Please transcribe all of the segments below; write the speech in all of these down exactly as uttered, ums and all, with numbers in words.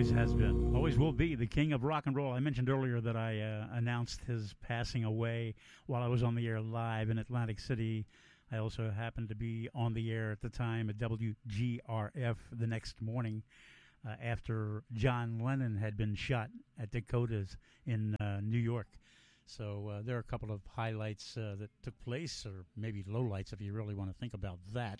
always has been, always will be, the king of rock and roll. I mentioned earlier that I uh, announced his passing away while I was on the air live in Atlantic City. I also happened to be on the air at the time at W G R F the next morning uh, after John Lennon had been shot at Dakotas in uh, New York. So uh, there are a couple of highlights uh, that took place, or maybe lowlights if you really want to think about that.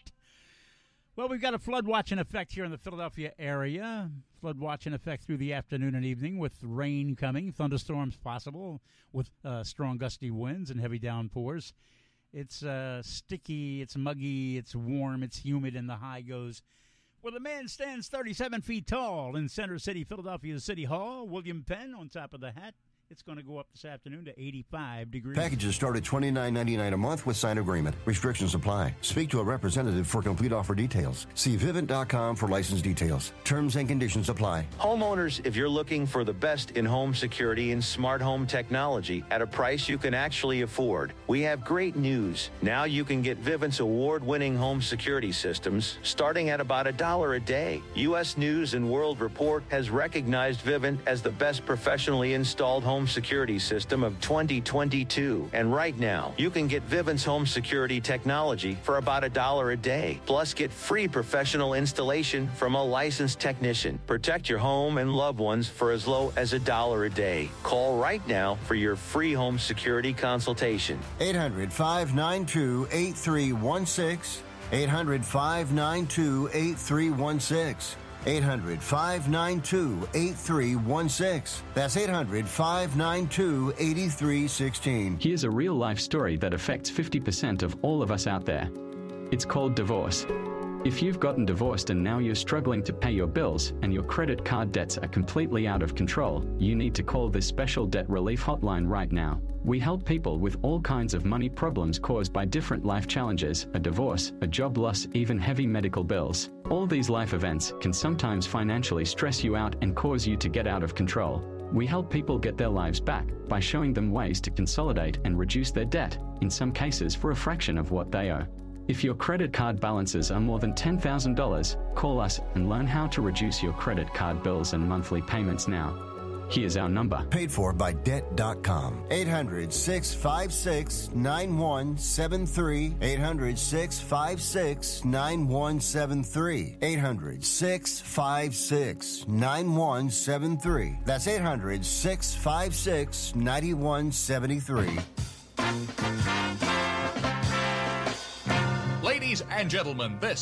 Well, we've got a flood watch in effect here in the Philadelphia area. Flood watch in effect through the afternoon and evening with rain coming, thunderstorms possible with uh, strong gusty winds and heavy downpours. It's uh, sticky, it's muggy, it's warm, it's humid, and the high goes. Well, the man stands thirty-seven feet tall in Center City, Philadelphia City Hall. William Penn on top of the hat. It's going to go up this afternoon to eighty-five degrees. Packages start at twenty-nine ninety-nine a month with signed agreement. Restrictions apply. Speak to a representative for complete offer details. See Vivint dot com for license details. Terms and conditions apply. Homeowners, if you're looking for the best in home security and smart home technology at a price you can actually afford, we have great news. Now you can get Vivint's award-winning home security systems starting at about a dollar a day. U S News and World Report has recognized Vivint as the best professionally installed home security system of twenty twenty-two. And right now, you can get Vivint's home security technology for about a dollar a day. Plus, get free professional installation from a licensed technician. Protect your home and loved ones for as low as a dollar a day. Call right now for your free home security consultation. eight hundred, five nine two, eight three one six. eight hundred, five nine two, eight three one six. eight hundred, five nine two, eight three one six. That's eight hundred, five nine two, eight three one six. Here's a real-life story that affects fifty percent of all of us out there. It's called divorce. If you've gotten divorced and now you're struggling to pay your bills and your credit card debts are completely out of control, you need to call this special debt relief hotline right now. We help people with all kinds of money problems caused by different life challenges, a divorce, a job loss, even heavy medical bills. All these life events can sometimes financially stress you out and cause you to get out of control. We help people get their lives back by showing them ways to consolidate and reduce their debt, in some cases for a fraction of what they owe. If your credit card balances are more than ten thousand dollars, call us and learn how to reduce your credit card bills and monthly payments now. Here's our number. Paid for by debt dot com. eight hundred, six five six, nine one seven three. eight hundred, six five six, nine one seven three. eight hundred, six five six, nine one seven three. That's eight hundred, six five six, nine one seven three. Ladies and gentlemen, this